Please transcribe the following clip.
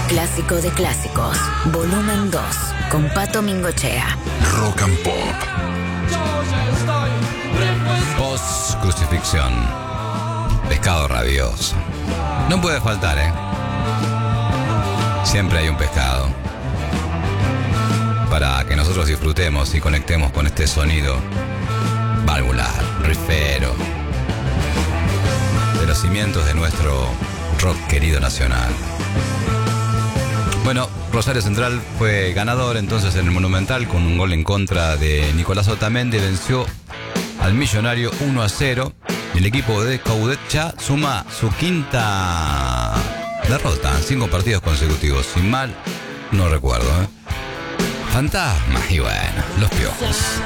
Clásico de clásicos, volumen 2, con Pato Mingochea. Rock and Pop. Post crucifixión. Pescado rabioso. No puede faltar, ¿eh? Siempre hay un pescado. Para que nosotros disfrutemos y conectemos con este sonido valvular, rifero, de los cimientos de nuestro rock querido nacional. Bueno, Rosario Central fue ganador entonces en el Monumental con un gol en contra de Nicolás Otamendi. Venció al Millonario 1-0. El equipo de Coudet ya suma su quinta derrota en 5 partidos consecutivos. Sin mal, no recuerdo, ¿eh? Fantasmas y bueno, los piojos.